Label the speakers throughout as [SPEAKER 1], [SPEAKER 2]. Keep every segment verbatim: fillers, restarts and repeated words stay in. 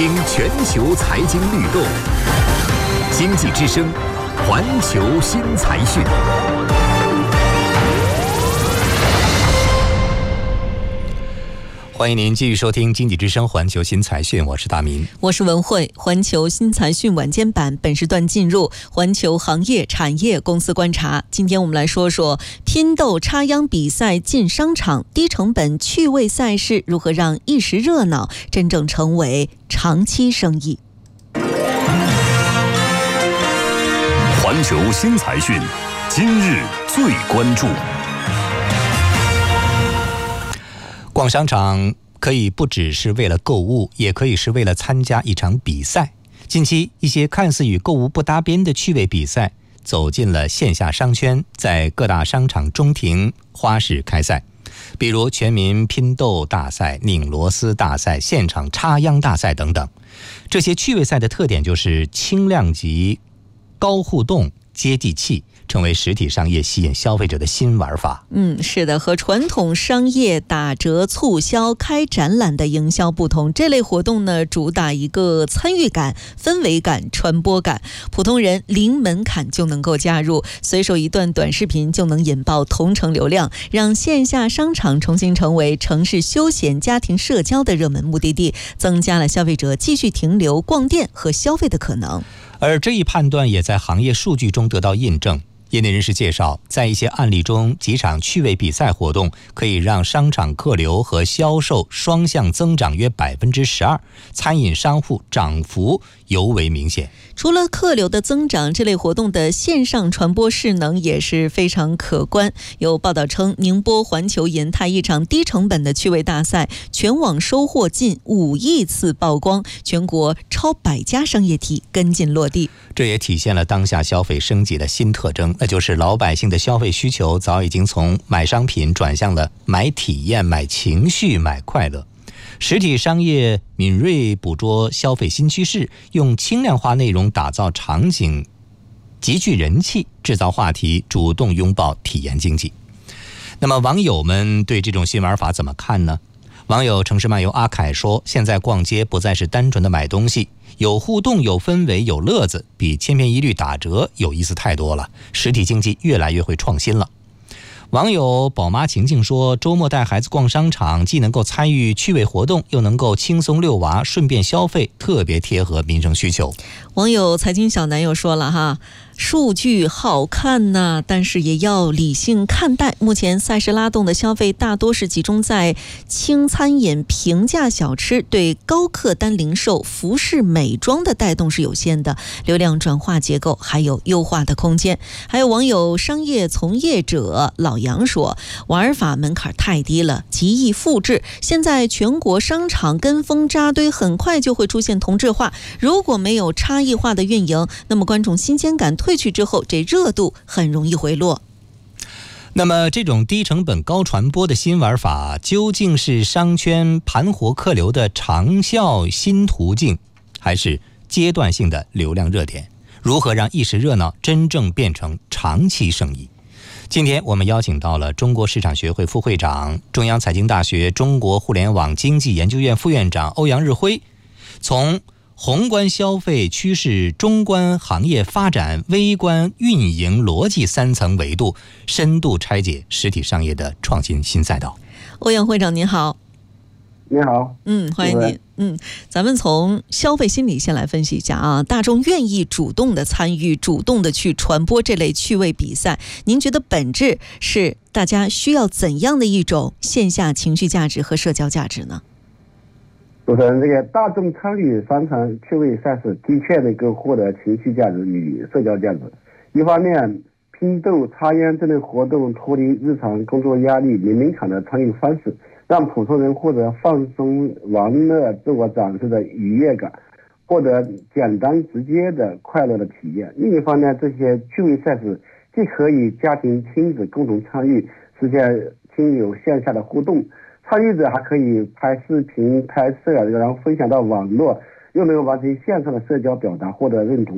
[SPEAKER 1] 听全球财经律动，经济之声，环球新财讯。欢迎您继续收听《经济之声·环球新财讯》，我是大明，
[SPEAKER 2] 我是文慧。环球新财讯晚间版本时段进入环球行业产业公司观察。今天我们来说说拼豆插秧比赛进商场，低成本趣味赛事如何让一时热闹真正成为长期生意。
[SPEAKER 3] 环球新财讯，今日最关注。
[SPEAKER 1] 逛商场可以不只是为了购物，也可以是为了参加一场比赛。近期一些看似与购物不搭边的趣味比赛走进了线下商圈，在各大商场中庭花市开赛，比如全民拼豆大赛、拧螺丝大赛、现场插秧大赛等等。这些趣味赛的特点就是轻量级、高互动、接地气，成为实体商业吸引消费者的新玩法。
[SPEAKER 2] 嗯，是的，和传统商业打折促销、开展览的营销不同，这类活动呢，主打一个参与感、氛围感、传播感，普通人零门槛就能够加入，随手一段短视频就能引爆同城流量，让线下商场重新成为城市休闲、家庭社交的热门目的地，增加了消费者继续停留、逛店和消费的可能。
[SPEAKER 1] 而这一判断也在行业数据中得到印证。业内人士介绍，在一些案例中，几场趣味比赛活动可以让商场客流和销售双向增长约百分之十二，餐饮商户涨幅尤为明显。
[SPEAKER 2] 除了客流的增长，这类活动的线上传播势能也是非常可观。有报道称，宁波环球银泰一场低成本的趣味大赛，全网收获近五亿次曝光，全国超百家商业体跟进落地。
[SPEAKER 1] 这也体现了当下消费升级的新特征，那就是老百姓的消费需求早已经从买商品转向了买体验、买情绪、买快乐。实体商业敏锐捕捉消费新趋势，用轻量化内容打造场景，集聚人气，制造话题，主动拥抱体验经济。那么网友们对这种新玩法怎么看呢？网友城市漫游阿凯说，现在逛街不再是单纯的买东西，有互动、有氛围、有乐子，比千篇一律打折有意思太多了，实体经济越来越会创新了。网友宝妈晴晴说，周末带孩子逛商场，既能够参与趣味活动，又能够轻松遛娃，顺便消费，特别贴合民生需求。
[SPEAKER 2] 网友财经小男友说了哈，数据好看呐，但是也要理性看待。目前赛事拉动的消费大多是集中在轻餐饮、平价小吃，对高客单零售、服饰、美妆的带动是有限的，流量转化结构还有优化的空间。还有网友商业从业者老杨说，玩法门槛太低了，极易复制。现在全国商场跟风扎堆，很快就会出现同质化。如果没有差异化的运营，那么观众新鲜感退去之后，这热度很容易回落。
[SPEAKER 1] 那么这种低成本高传播的新玩法，究竟是商圈盘活客流的长效新途径，还是阶段性的流量热点？如何让一时热闹真正变成长期生意？今天我们邀请到了中国市场学会副会长、中央财经大学中国互联网经济研究院副院长欧阳日辉，从宏观消费趋势、中观行业发展、微观运营逻辑三层维度，深度拆解实体商业的创新新赛道。
[SPEAKER 2] 欧阳会长您好。
[SPEAKER 4] 你好。
[SPEAKER 2] 嗯，欢迎您。嗯，咱们从消费心理先来分析一下啊，大众愿意主动的参与、主动的去传播这类趣味比赛，您觉得本质是大家需要怎样的一种线下情绪价值和社交价值呢？
[SPEAKER 4] 主持人，这个大众参与商场趣味赛事的确能够获得情绪价值与社交价值。一方面，拼豆插秧这类活动脱离日常工作压力、零门槛的参与方式，让普通人获得放松、玩乐、自我展示的愉悦感，获得简单直接的快乐的体验。另一方面，这些趣味赛事既可以家庭亲子共同参与，实现亲友线下的互动，参与者还可以拍视频、拍摄，然后分享到网络，又能够完成线上的社交表达，获得认同。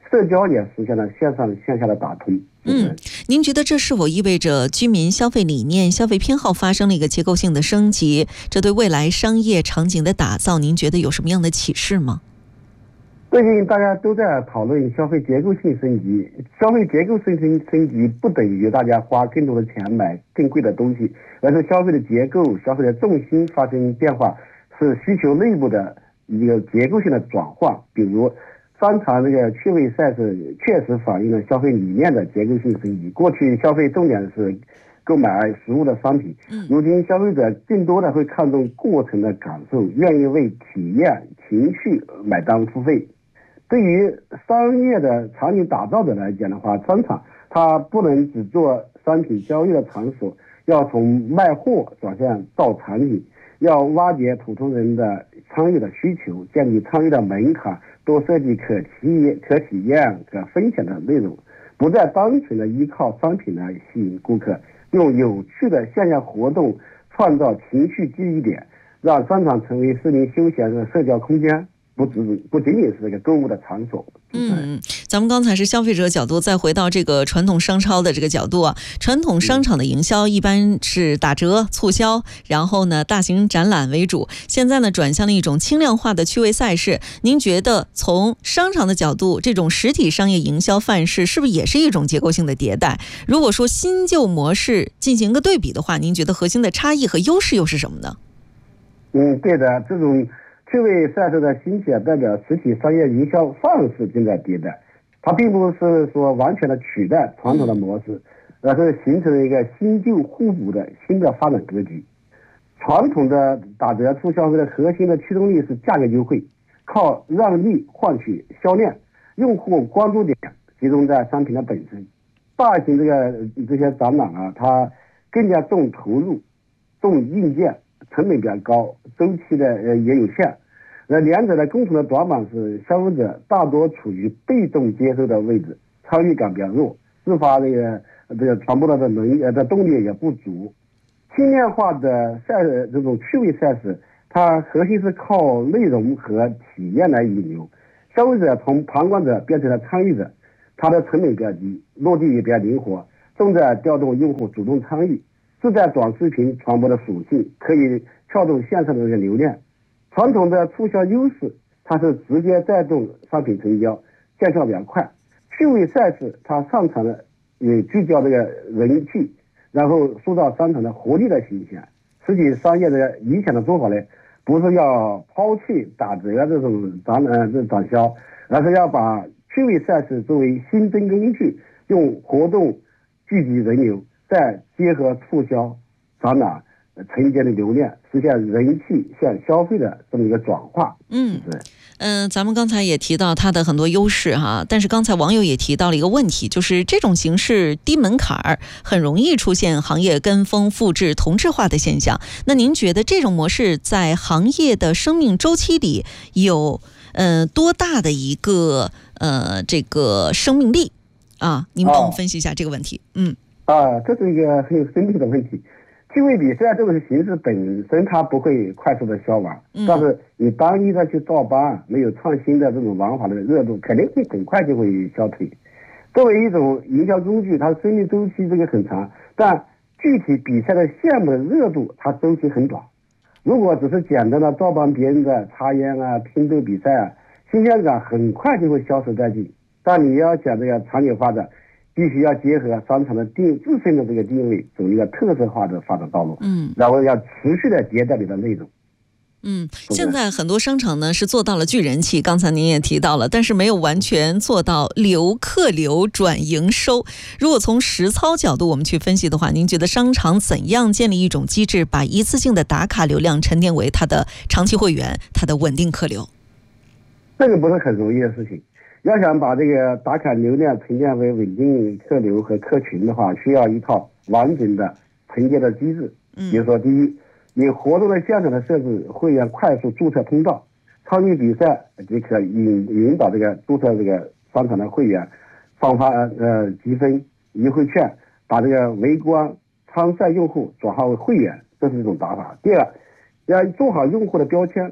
[SPEAKER 4] 社交也实现了线上线下的打通。
[SPEAKER 2] 嗯，您觉得这是否意味着居民消费理念、消费偏好发生了一个结构性的升级？这对未来商业场景的打造，您觉得有什么样的启示吗？
[SPEAKER 4] 最近大家都在讨论消费结构性升级，消费结构性升升级不等于大家花更多的钱买更贵的东西，而是消费的结构、消费的重心发生变化，是需求内部的一个结构性的转换。比如商场这个趣味赛事确实反映了消费理念的结构性升级。过去消费重点是购买实物的商品，如今消费者更多的会看重过程的感受，愿意为体验、情绪买单付费。对于商业的场景打造者来讲的话，商场它不能只做商品交易的场所，要从卖货转向造产品，要挖掘普通人的参与的需求，建立参与的门槛，多设计可体可体验、可分享的内容，不再单纯的依靠商品来吸引顾客，用有趣的线下活动创造情绪记忆点，让商场成为市民休闲的社交空间。不只不仅仅是这个购物的场所。
[SPEAKER 2] 嗯，咱们刚才是消费者角度，再回到这个传统商超的这个角度啊，传统商场的营销一般是打折、促销，然后呢大型展览为主。现在呢转向了一种轻量化的趣味赛事。您觉得从商场的角度，这种实体商业营销范式是不是也是一种结构性的迭代？如果说新旧模式进行个对比的话，您觉得核心的差异和优势又是什么呢？
[SPEAKER 4] 嗯，对的，这种趣味赛事的兴起代表实体商业营销范式正在迭代，它并不是说完全的取代传统的模式，而是形成了一个新旧互补的新的发展格局。传统的打折促消费的核心的驱动力是价格优惠，靠让利换取销量，用户关注点集中在商品的本身。大型这个这些展览啊，它更加重投入、重硬件，成本比较高，周期的呃也有限。那两者的共同的短板是，消费者大多处于被动接受的位置，参与感比较弱，自发这个这个传播的能呃的动力也不足。轻量化的赛这种趣味赛事，它核心是靠内容和体验来引流，消费者从旁观者变成了参与者，它的成本比较低，落地也比较灵活，重在调动用户主动参与，自带短视频传播的属性，可以撬动线上的这个流量。传统的促销优势，它是直接带动商品成交，见效比较快。趣味赛事它擅长的也聚焦这个人气，然后塑造商场的活力的形象。实体商业的理想的做法呢，不是要抛弃打折这种展呃这展销，而是要把趣味赛事作为新增工具，用活动聚集人流，再结合促销展览承接的流量，实现人气向消费的这么一个转化。
[SPEAKER 2] 嗯，对，嗯、呃，咱们刚才也提到它的很多优势哈，但是刚才网友也提到了一个问题，就是这种形式低门槛儿，很容易出现行业跟风、复制、同质化的现象。那您觉得这种模式在行业的生命周期里有呃多大的一个呃这个生命力啊？您帮我分析一下这个问题。嗯，
[SPEAKER 4] 啊，这是一个很有深度的问题。趣味比赛这个形式本身它不会快速的消亡，嗯、但是你单一的去照搬，没有创新的这种玩法的热度，肯定会很快就会消退。作为一种营销工具，它生命周期这个很长，但具体比赛的项目的热度它周期很短。如果只是简单的照搬别人的插烟啊、拼斗比赛啊，新鲜感很快就会消失殆尽。但你要讲这个长久发展，必须要结合商场的定自身的这个定位，走一个特色化的发展道路，嗯，然后要持续的迭代你的内容。
[SPEAKER 2] 嗯，现在很多商场呢是做到了聚人气，刚才您也提到了，但是没有完全做到留客流转营收。如果从实操角度我们去分析的话，您觉得商场怎样建立一种机制，把一次性的打卡流量沉淀为它的长期会员，它的稳定客流？
[SPEAKER 4] 这个不是很容易的事情。要想把这个打卡流量沉淀为稳定客流和客群的话，需要一套完整的承接的机制。比如说，第一，你活动的现场的设置会员快速注册通道，参与比赛即可引引导这个注册这个商场的会员放发呃积分优惠券，把这个围观参赛用户转化为会员，这是一种打法。第二，要做好用户的标签，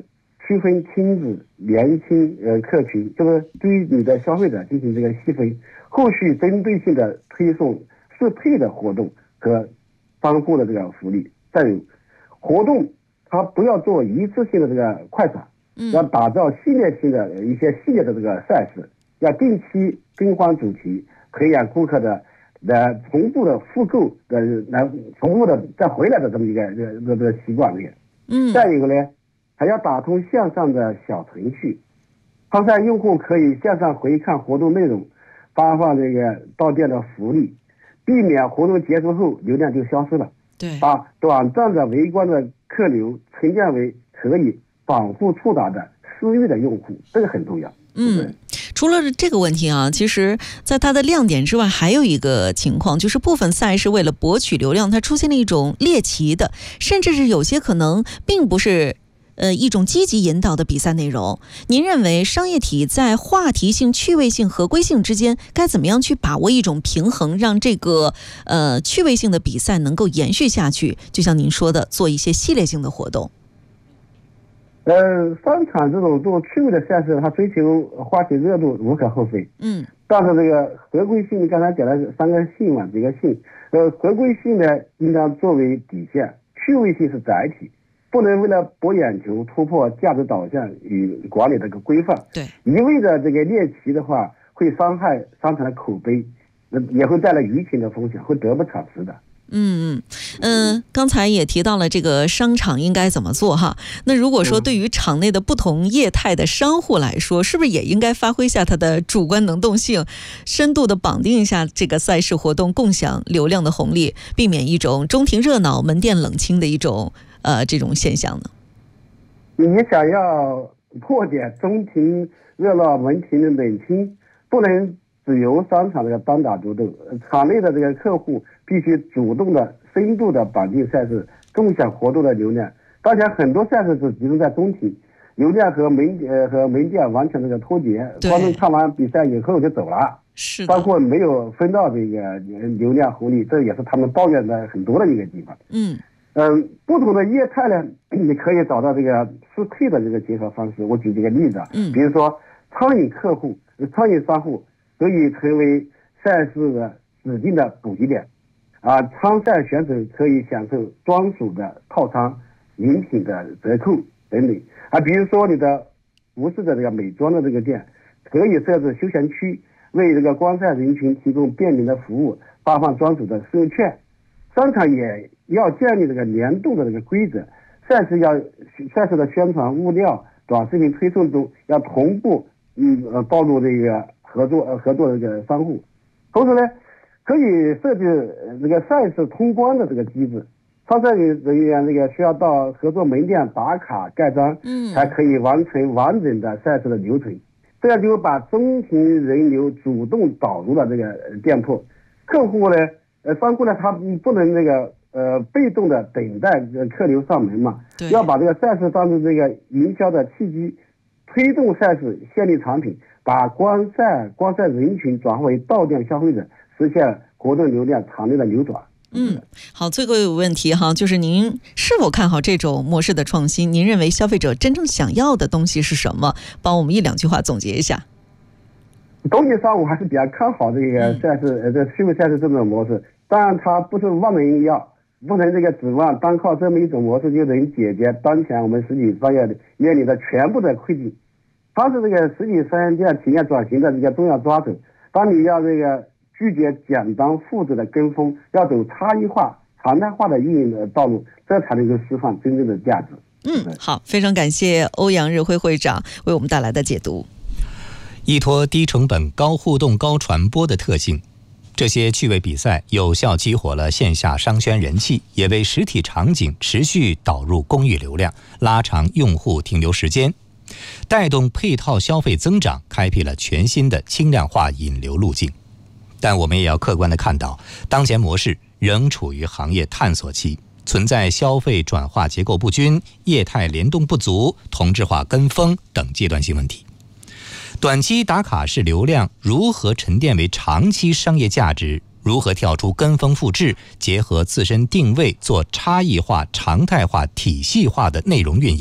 [SPEAKER 4] 区分亲子、年轻呃客群，就是对于你的消费者进行这个细分，后续针对性的推送适配的活动和商户的这个福利。再有活动，它不要做一次性的这个快闪，要打造系列性的一些系列的这个赛事，要定期更换主题，培养顾客的来重复的复购的来重复的再回来的这么一个这个这个习惯链。
[SPEAKER 2] 嗯，
[SPEAKER 4] 再一个呢，还要打通线上的小程序，方便用户可以线上回看活动内容，发放这个到店的福利，避免活动结束后流量就消失了。
[SPEAKER 2] 对，
[SPEAKER 4] 把短暂的围观的客流沉淀为可以反复触达的私域的用户，这个很重要。
[SPEAKER 2] 嗯，除了这个问题啊，其实在它的亮点之外，还有一个情况，就是部分赛事为了博取流量，它出现了一种猎奇的，甚至是有些可能并不是呃一种积极引导的比赛内容。您认为商业体在话题性、趣味性、合规性之间该怎么样去把握一种平衡，让这个呃趣味性的比赛能够延续下去？就像您说的，做一些系列性的活动。
[SPEAKER 4] 呃，商场这种做趣味的赛事，它追求话题热度无可厚非。
[SPEAKER 2] 嗯，
[SPEAKER 4] 但是这个合规性，刚才讲了三个性嘛，几个性，呃，合规性呢应当作为底线，趣味性是载体，不能为了博眼球突破价值导向与管理这个规范。
[SPEAKER 2] 对，
[SPEAKER 4] 一味的这个猎奇的话，会伤害商场的口碑，也会带来舆情的风险，会得不偿失的。
[SPEAKER 2] 嗯嗯嗯，刚才也提到了这个商场应该怎么做哈。那如果说对于场内的不同业态的商户来说，是不是也应该发挥一下它的主观能动性，深度的绑定一下这个赛事活动，共享流量的红利，避免一种中庭热闹门店冷清的一种呃这种现象呢？
[SPEAKER 4] 你想要破解中庭热闹门庭的冷清，不能只由商场这个单打独斗，场内的这个客户必须主动的、深度的绑定赛事，共享活动的流量。当前很多赛事是集中在中庭，流量和门呃和门店完全这个脱节，观众看完比赛以后就走了，
[SPEAKER 2] 是的，
[SPEAKER 4] 包括没有分到这个流量红利，这也是他们抱怨的很多的一个地方。
[SPEAKER 2] 嗯
[SPEAKER 4] 嗯、呃，不同的业态呢，你可以找到这个适配的这个结合方式。我举几个例子啊，
[SPEAKER 2] 嗯，
[SPEAKER 4] 比如说餐饮客户、餐饮商户可以成为赛事的指定的补给点，啊，参赛选手可以享受专属的套餐、饮品的折扣等等。啊，比如说你的服饰的这个美妆的这个店，可以设置休闲区，为这个观赛人群提供便民的服务，发放专属的使用券。商场也要建立这个联动的这个规则，赛事要赛事的宣传物料、短视频推送中要同步嗯呃暴露这个合作呃合作的这个商户，同时呢，可以设置这个赛事通关的这个机制，参赛人员这个需要到合作门店打卡盖章，
[SPEAKER 2] 嗯，
[SPEAKER 4] 才可以完成完整的赛事的流程。这样就把中庭人流主动导入了这个店铺，客户呢，呃，商户呢，他不能那个呃被动的等待客流上门嘛，要把这个赛事当成这个营销的契机，推动赛事限定产品，把观赛观赛人群转化为到店消费者，实现活动流量场内的流转。
[SPEAKER 2] 嗯，好，最后一个问题哈，就是您是否看好这种模式的创新？您认为消费者真正想要的东西是什么？帮我们一两句话总结一下。
[SPEAKER 4] 总体上我还是比较看好这个赛事，嗯、呃，这趣味赛事这种模式，当然它不是万能医药，不能这个指望单靠这么一种模式就能解决当前我们实体商业面临的全部的困境。它是这个实体商业店体验转型的这个重要抓手。当你要这个拒绝简单复制的跟风，要走差异化、常态化的运营的道路，这才能够释放真正的价值。
[SPEAKER 2] 嗯，好，非常感谢欧阳日辉会长为我们带来的解读。
[SPEAKER 1] 依托低成本、高互动、高传播的特性，这些趣味比赛有效激活了线下商圈人气，也为实体场景持续导入公域流量，拉长用户停留时间，带动配套消费增长，开辟了全新的轻量化引流路径。但我们也要客观地看到，当前模式仍处于行业探索期，存在消费转化结构不均、业态联动不足、同质化跟风等阶段性问题。短期打卡式流量如何沉淀为长期商业价值？如何跳出跟风复制，结合自身定位做差异化、常态化、体系化的内容运营？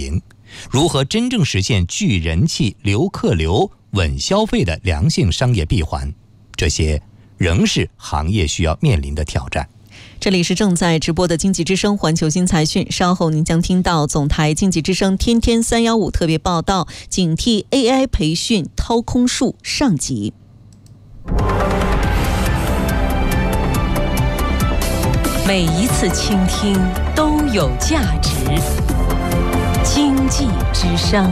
[SPEAKER 1] 如何真正实现聚人气、留客流、稳消费的良性商业闭环，这些仍是行业需要面临的挑战。
[SPEAKER 2] 这里是正在直播的经济之声环球新财讯，稍后您将听到总台经济之声天天三一五特别报道，警惕 A I 培训掏空术上集。
[SPEAKER 5] 每一次倾听都有价值。经济之声。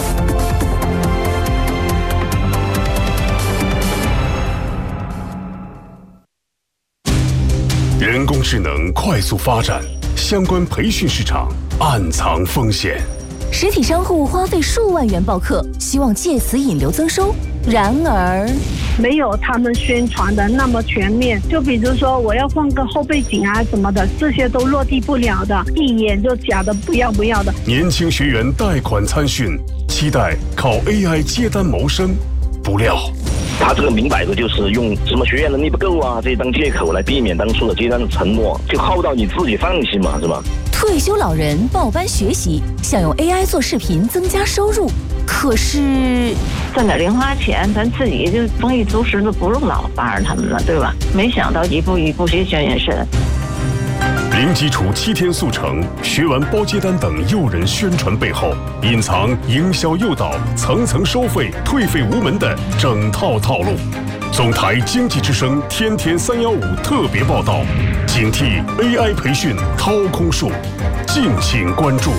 [SPEAKER 3] 人工智能快速发展，相关培训市场暗藏风险。
[SPEAKER 6] 实体商户花费数万元报课，希望借此引流增收。然而，
[SPEAKER 7] 没有他们宣传的那么全面。就比如说，我要放个后背景啊什么的，这些都落地不了的，一眼就假的不要不要的。
[SPEAKER 3] 年轻学员贷款参训，期待靠 A I 接单谋生，不料。
[SPEAKER 8] 他这个明摆着就是用什么学员能力不够啊这当借口来避免当初的接单的承诺，就耗到你自己放弃嘛，是吧？
[SPEAKER 6] 退休老人报班学习，想用 A I 做视频增加收入，可是
[SPEAKER 9] 挣点零花钱，咱自己就丰衣足食，都不用老扒着他们了，对吧？没想到一步一步学全延伸。
[SPEAKER 3] 零基础七天速成，学完包接单等诱人宣传背后，隐藏营销诱导、层层收费、退费无门的整套套路。总台经济之声天天三一五特别报道，警惕 A I 培训掏空术，敬请关注。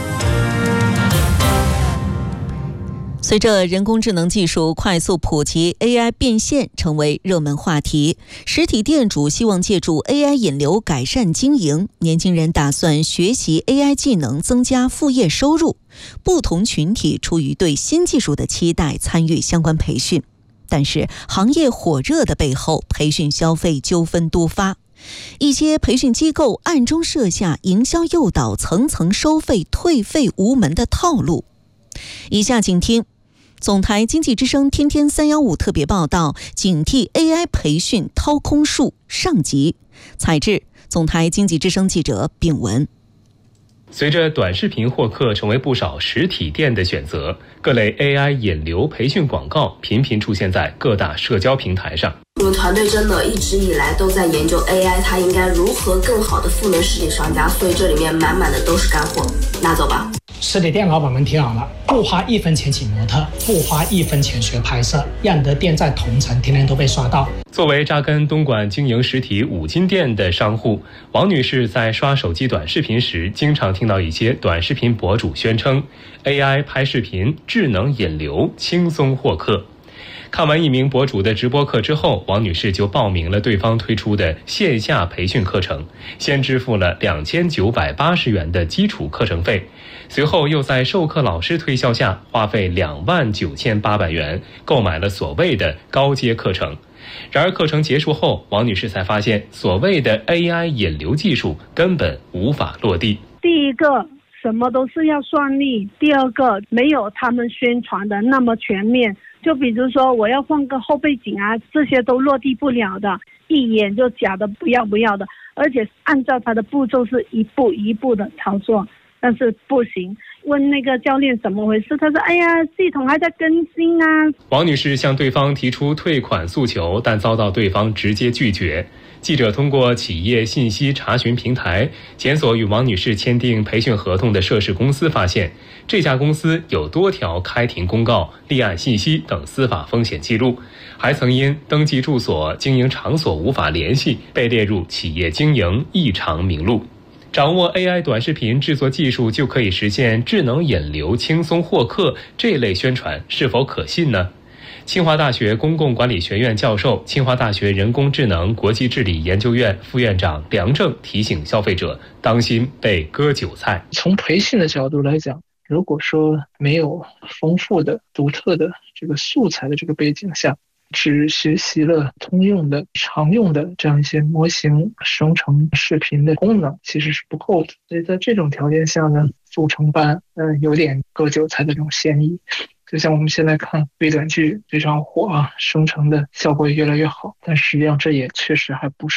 [SPEAKER 2] 随着人工智能技术快速普及， A I 变现成为热门话题。实体店主希望借助 A I 引流改善经营，年轻人打算学习 A I 技能增加副业收入。不同群体出于对新技术的期待，参与相关培训。但是行业火热的背后，培训消费纠纷多发。一些培训机构暗中设下营销诱导、层层收费、退费无门的套路。以下请听总台经济之声天天三一五特别报道，警惕 A I 培训掏空术上集。采制总台经济之声记者秉文。
[SPEAKER 10] 随着短视频获客成为不少实体店的选择，各类 A I 引流培训广告频频出现在各大社交平台上。
[SPEAKER 11] 我们团队真的一直以来都在研究 A I 它应该如何更好的赋能实体商家，所以这里面满满的都是干货，拿走吧。
[SPEAKER 12] 实体店老板们听好了，不花一分钱请模特，不花一分钱学拍摄，让你的店在同城天天都被刷到。
[SPEAKER 10] 作为扎根东莞经营实体五金店的商户，王女士在刷手机短视频时，经常听到一些短视频博主宣称 A I 拍视频智能引流，轻松获客。看完一名博主的直播课之后，王女士就报名了对方推出的线下培训课程，先支付了两千九百八十元的基础课程费，随后又在授课老师推销下花费两万九千八百元购买了所谓的高阶课程。然而课程结束后，王女士才发现所谓的 A I 引流技术根本无法落地。
[SPEAKER 7] 第一个，什么都是要算力；第二个，没有他们宣传的那么全面。就比如说，我要放个后背景啊，这些都落地不了的，一眼就假的不要不要的，而且按照它的步骤是一步一步的操作，但是不行。问那个教练怎么回事，他说：“哎呀，系统还在更新啊。”
[SPEAKER 10] 王女士向对方提出退款诉求，但遭到对方直接拒绝。记者通过企业信息查询平台检索与王女士签订培训合同的涉事公司，发现这家公司有多条开庭公告、立案信息等司法风险记录，还曾因登记住所、经营场所无法联系被列入企业经营异常名录。掌握 A I 短视频制作技术就可以实现智能引流、轻松获客，这类宣传是否可信呢？清华大学公共管理学院教授、清华大学人工智能国际治理研究院副院长梁正提醒消费者当心被割韭菜。
[SPEAKER 12] 从培训的角度来讲，如果说没有丰富的、独特的这个素材的这个背景下，只学习了通用的、常用的这样一些模型生成视频的功能，其实是不够的。所以在这种条件下呢，速成班，嗯、呃，有点割韭菜的这种嫌疑。就像我们现在看微短剧非常火啊，生成的效果也越来越好，但实际上这也确实还不是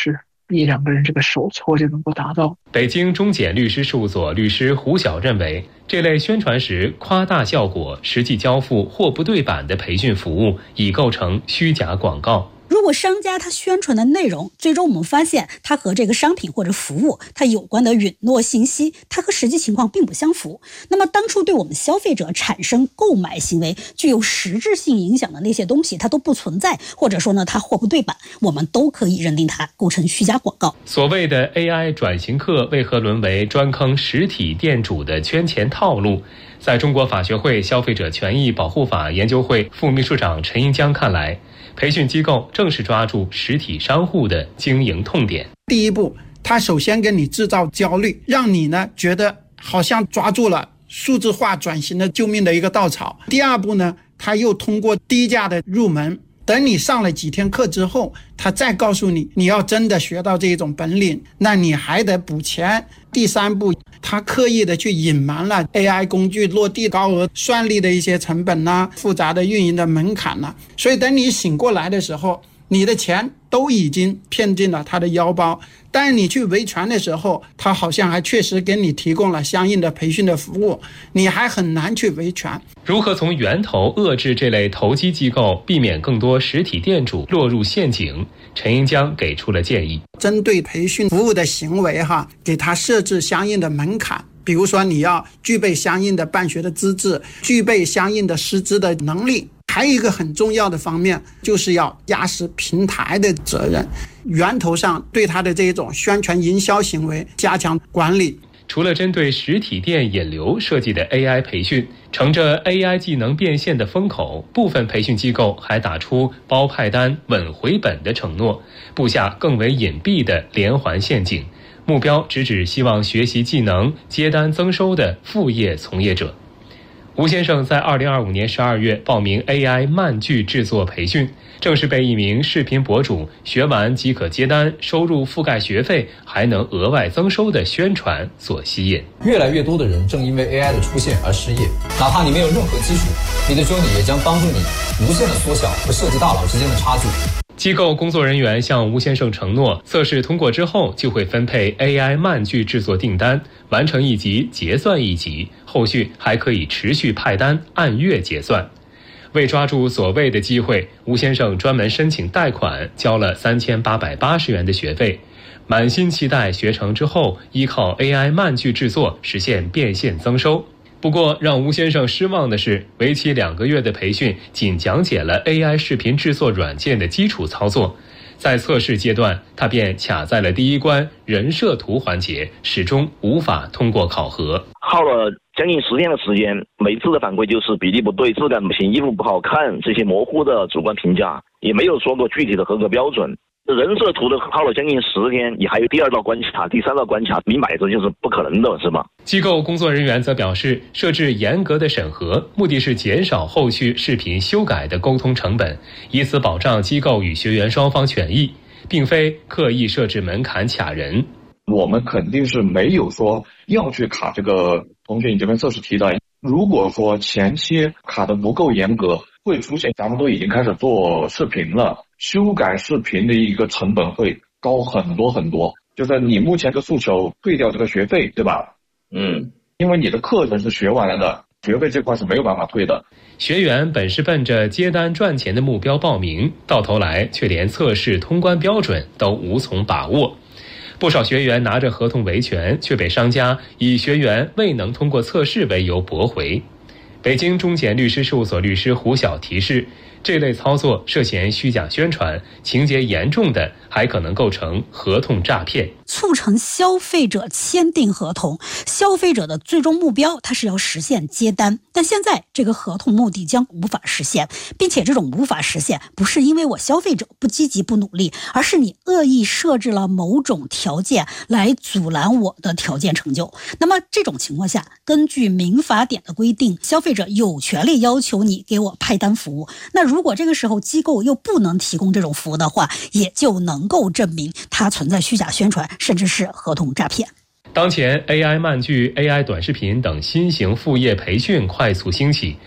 [SPEAKER 12] 一两个人这个手搓就能够达到。
[SPEAKER 10] 北京中检律师事务所律师胡晓认为，这类宣传时夸大效果、实际交付或不对版的培训服务已构成虚假广告。
[SPEAKER 13] 如果商家他宣传的内容，最终我们发现他和这个商品或者服务它有关的允诺信息，它和实际情况并不相符，那么当初对我们消费者产生购买行为具有实质性影响的那些东西，它都不存在，或者说呢它货不对版，我们都可以认定它构成虚假广告。
[SPEAKER 10] 所谓的 A I 转型课为何沦为专坑实体店主的圈钱套路？在中国法学会消费者权益保护法研究会副秘书长陈英江看来，培训机构正是抓住实体商户的经营痛点。
[SPEAKER 14] 第一步，他首先给你制造焦虑，让你呢觉得好像抓住了数字化转型的救命的一个稻草。第二步呢，他又通过低价的入门，等你上了几天课之后，他再告诉你，你要真的学到这种本领，那你还得补钱。第三步，他刻意的去隐瞒了 A I 工具落地高额算力的一些成本呐、啊，复杂的运营的门槛呐、啊，所以等你醒过来的时候，你的钱都已经骗进了他的腰包。但是你去维权的时候，他好像还确实给你提供了相应的培训的服务，你还很难去维权。
[SPEAKER 10] 如何从源头遏制这类投机机构，避免更多实体店主落入陷阱？陈英江给出了建议。
[SPEAKER 14] 针对培训服务的行为哈，给他设置相应的门槛，比如说你要具备相应的办学的资质，具备相应的师资的能力。还有一个很重要的方面，就是要压实平台的责任，源头上对他的这种宣传营销行为加强管理。
[SPEAKER 10] 除了针对实体店引流设计的 A I 培训，乘着 A I 技能变现的风口，部分培训机构还打出包派单、稳回本的承诺，布下更为隐蔽的连环陷阱，目标直指希望学习技能、接单增收的副业从业者。吴先生在二零二五年十二月报名 A I 漫剧制作培训，正是被一名视频博主学完即可接单，收入覆盖学费，还能额外增收的宣传所吸引。
[SPEAKER 15] 越来越多的人正因为 A I 的出现而失业，哪怕你没有任何基础，你的 Journey 也将帮助你无限的缩小和设计大佬之间的差距。
[SPEAKER 10] 机构工作人员向吴先生承诺，测试通过之后就会分配 A I 漫剧制作订单，完成一集结算一集，后续还可以持续派单，按月结算。为抓住所谓的机会，吴先生专门申请贷款，交了三千八百八十元的学费，满心期待学成之后依靠 A I 漫剧制作实现变现增收。不过让吴先生失望的是，为期两个月的培训仅讲解了 A I 视频制作软件的基础操作，在测试阶段他便卡在了第一关人设图环节，始终无法通过考核。
[SPEAKER 8] 耗了将近十天的时间，每次的反馈就是比例不对、质感不行、衣服不好看，这些模糊的主观评价，也没有说过具体的合格标准。人设图的耗了将近十天，也还有第二道关卡、第三道关卡，明摆着就是不可能的，是吧？
[SPEAKER 10] 机构工作人员则表示，设置严格的审核，目的是减少后续视频修改的沟通成本，以此保障机构与学员双方权益，并非刻意设置门槛卡人。
[SPEAKER 16] 我们肯定是没有说要去卡这个同学你这边测试题的。如果说前期卡得不够严格，会出现咱们都已经开始做视频了，修改视频的一个成本会高很多很多。就是你目前的诉求退掉这个学费，对吧？嗯，因为你的课程是学完了的，学费这块是没有办法退的。
[SPEAKER 10] 学员本是奔着接单赚钱的目标报名，到头来却连测试通关标准都无从把握。不少学员拿着合同维权，却被商家以学员未能通过测试为由驳回。北京中检律师事务所律师胡晓提示，这类操作涉嫌虚假宣传，情节严重的还可能构成合同诈骗。
[SPEAKER 13] 促成消费者签订合同，消费者的最终目标它是要实现接单，但现在这个合同目的将无法实现，并且这种无法实现不是因为我消费者不积极不努力，而是你恶意设置了某种条件来阻拦我的条件成就。那么这种情况下，根据民法典的规定，消费者有权利要求你给我派单服务。那如果这个时候机构又不能提供这种服务的话，也就能够证明它存在虚假宣传，甚至是合同诈骗。
[SPEAKER 10] 当前 A I 漫剧、A I 短视频等新型副业培训快速兴起，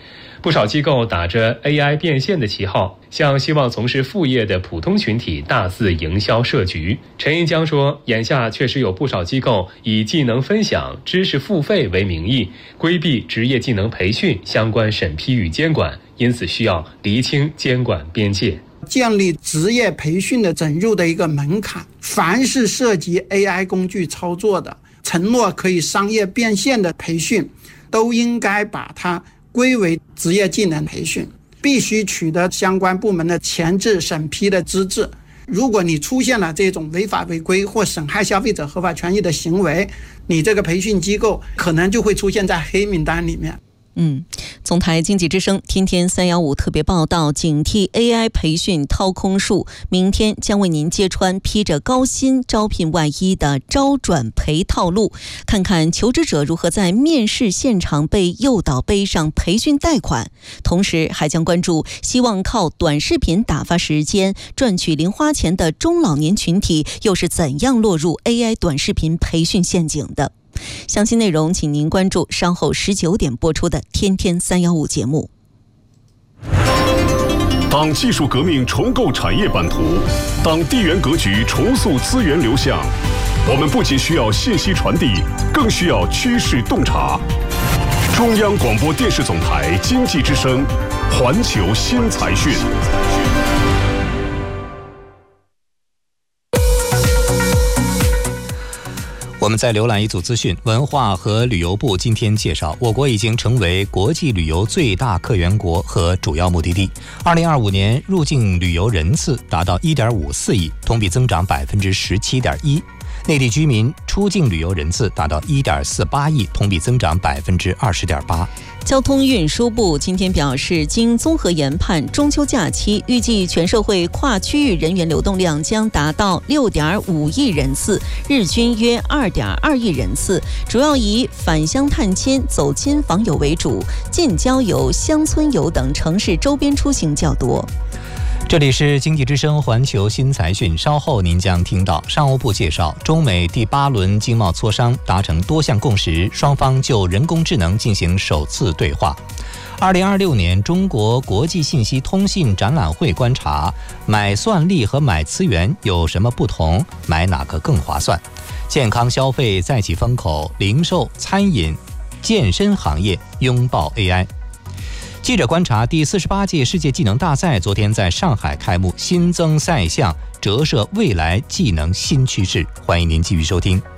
[SPEAKER 10] 不少机构打着 A I 变现的旗号，向希望从事副业的普通群体大肆营销设局。陈银江说，眼下确实有不少机构以技能分享、知识付费为名义，规避职业技能培训相关审批与监管，因此需要厘清监管边界，
[SPEAKER 14] 建立职业培训的整入的一个门槛。凡是涉及 A I 工具操作的，承诺可以商业变现的培训，都应该把它归为职业技能培训，必须取得相关部门的前置审批的资质。如果你出现了这种违法违规或损害消费者合法权益的行为，你这个培训机构可能就会出现在黑名单里面。
[SPEAKER 2] 嗯，总台经济之声天天三幺五特别报道，警惕 A I 培训掏空术，明天将为您揭穿披着高薪招聘外衣的招转培套路，看看求职者如何在面试现场被诱导背上培训贷款。同时还将关注希望靠短视频打发时间赚取零花钱的中老年群体又是怎样落入 A I 短视频培训陷阱的。详细内容请您关注稍后十九点播出的天天三幺五节目。
[SPEAKER 3] 当技术革命重构产业版图，当地缘格局重塑资源流向，我们不仅需要信息传递，更需要趋势洞察。中央广播电视总台经济之声，环球新财讯。
[SPEAKER 1] 我们再浏览一组资讯，文化和旅游部今天介绍，我国已经成为国际旅游最大客源国和主要目的地。二零二五年入境旅游人次达到 一点五四亿，同比增长 百分之十七点一。内地居民出境旅游人次达到 一点四八亿，同比增长 百分之二十点八。
[SPEAKER 2] 交通运输部今天表示，经综合研判，中秋假期预计全社会跨区域人员流动量将达到 六点五亿人次，日均约 二点二亿人次，主要以返乡探亲、走亲访友为主，近郊游、乡村游等城市周边出行较多。
[SPEAKER 1] 这里是经济之声环球新财讯，稍后您将听到商务部介绍，中美第八轮经贸磋商达成多项共识，双方就人工智能进行首次对话。二零二六年中国国际信息通信展览会观察，买算力和买资源有什么不同？买哪个更划算？健康消费再起风口，零售、餐饮、健身行业拥抱 A I。记者观察，第四十八届世界技能大赛昨天在上海开幕，新增赛项折射未来技能新趋势。欢迎您继续收听。